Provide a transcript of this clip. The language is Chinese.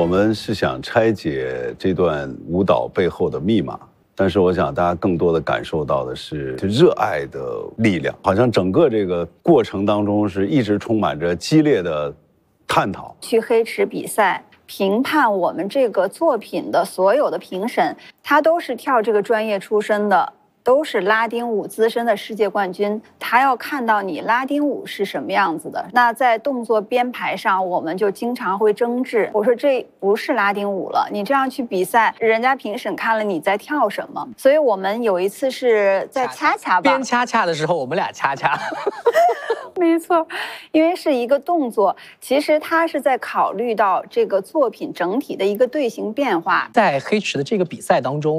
我们是想拆解这段舞蹈背后的密码，但是我想大家更多的感受到的是热爱的力量，好像整个这个过程当中是一直充满着激烈的探讨。 去黑池比赛评判我们这个作品的所有的评审，他都是跳这个专业出身的，都是拉丁舞资深的世界冠军，他要看到你拉丁舞是什么样子的。那在动作编排上，我们就经常会争执。我说这不是拉丁舞了，你这样去比赛，人家评审看了你在跳什么。所以我们有一次是在恰恰吧， 编恰恰的时候，我们俩恰恰。 没错，因为是一个动作，其实它是在考虑到这个作品整体的一个队形变化。 在黑池的这个比赛当中，